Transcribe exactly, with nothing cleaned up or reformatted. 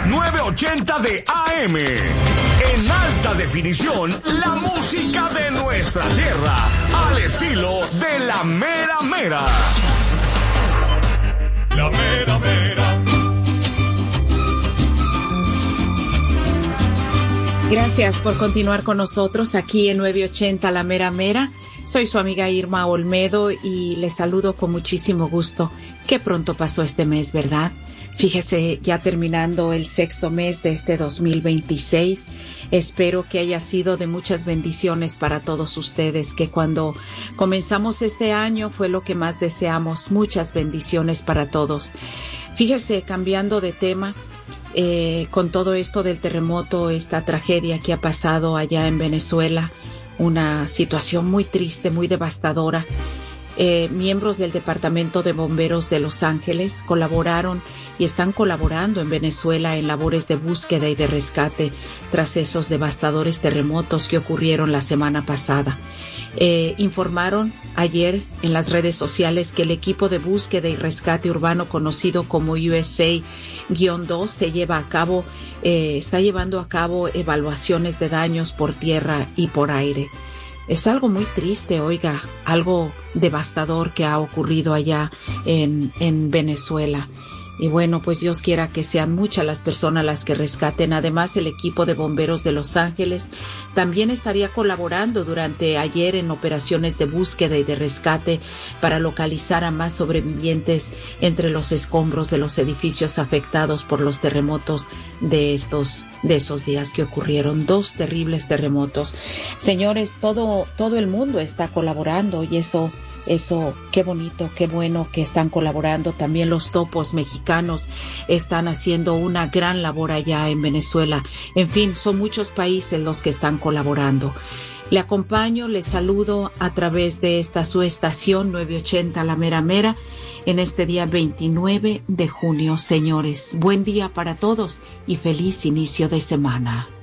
novecientos ochenta de A M. En alta definición, la música de nuestra tierra, al estilo de la mera mera. La mera mera. Gracias por continuar con nosotros aquí en novecientos ochenta La Mera Mera. Soy su amiga Irma Olmedo y les saludo con muchísimo gusto. Qué pronto pasó este mes, ¿verdad? Fíjese, ya terminando el sexto mes de este dos mil veintiséis, espero que haya sido de muchas bendiciones para todos ustedes, que cuando comenzamos este año fue lo que más deseamos, muchas bendiciones para todos. Fíjese, cambiando de tema, eh, con todo esto del terremoto, esta tragedia que ha pasado allá en Venezuela, una situación muy triste, muy devastadora. Eh, miembros del Departamento de Bomberos de Los Ángeles colaboraron y están colaborando en Venezuela en labores de búsqueda y de rescate tras esos devastadores terremotos que ocurrieron la semana pasada. Eh, informaron ayer en las redes sociales que el equipo de búsqueda y rescate urbano conocido como U S A dos se lleva a cabo, eh, está llevando a cabo evaluaciones de daños por tierra y por aire. Es algo muy triste, oiga, algo devastador que ha ocurrido allá en, en Venezuela. Y bueno, pues Dios quiera que sean muchas las personas las que rescaten. Además, el equipo de bomberos de Los Ángeles también estaría colaborando durante ayer en operaciones de búsqueda y de rescate para localizar a más sobrevivientes entre los escombros de los edificios afectados por los terremotos de estos, de esos días que ocurrieron. Dos terribles terremotos. Señores, todo, todo el mundo está colaborando y eso Eso, qué bonito, qué bueno que están colaborando. También los topos mexicanos están haciendo una gran labor allá en Venezuela. En fin, son muchos países los que están colaborando. Le acompaño, le saludo a través de esta su estación novecientos ochenta La Mera Mera en este día veintinueve de junio, señores. Buen día para todos y feliz inicio de semana.